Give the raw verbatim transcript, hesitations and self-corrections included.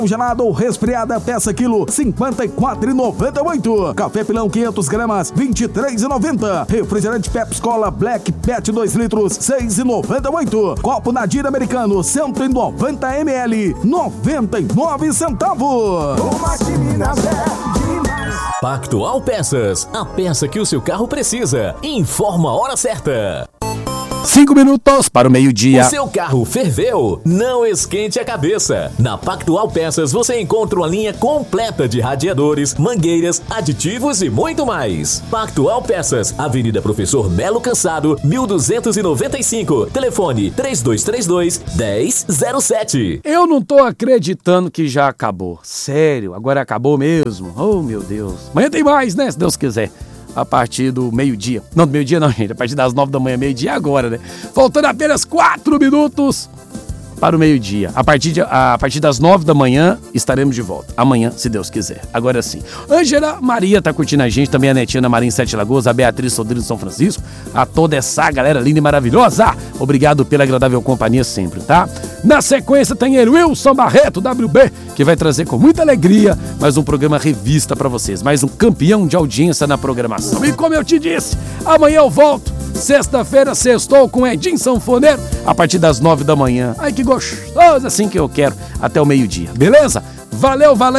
Gelado ou resfriada, peça quilo cinquenta e quatro reais e noventa e oito centavos. Café Pilão quinhentas gramas, vinte e três reais e noventa centavos. Refrigerante Pepsi Cola Black Pet dois litros, seis reais e noventa e oito centavos. Copo Nadir americano cento e noventa mililitros, noventa e nove centavos. Pactual Peças, a peça que o seu carro precisa. Informa a hora certa. Cinco minutos para o meio-dia. O seu carro ferveu? Não esquente a cabeça. Na Pactual Peças você encontra uma linha completa de radiadores, mangueiras, aditivos e muito mais. Pactual Peças, Avenida Professor Melo Cansado, mil duzentos e noventa e cinco. Telefone três dois três dois, um zero zero sete. Eu não tô acreditando que já acabou. Sério, agora acabou mesmo. Oh, meu Deus. Amanhã tem mais, né? Se Deus quiser. A partir do meio-dia. Não, do meio-dia não, gente. A partir das nove da manhã, meio-dia agora, né? Faltando apenas quatro minutos para o meio-dia. A partir, de, a partir das nove da manhã, estaremos de volta. Amanhã, se Deus quiser. Agora sim. Ângela Maria tá curtindo a gente, também a netinha Ana Maria em Sete Lagoas, a Beatriz Sodrino em São Francisco, a toda essa galera linda e maravilhosa. Obrigado pela agradável companhia sempre, tá? Na sequência tem ele, Wilson Barreto, W B, que vai trazer com muita alegria mais um programa revista pra vocês, mais um campeão de audiência na programação. E como eu te disse, amanhã eu volto. Sexta-feira, sextou com Edinho Sanfoneiro, a partir das nove da manhã. Ai, que gostoso, assim que eu quero, até o meio-dia, beleza? Valeu, valeu!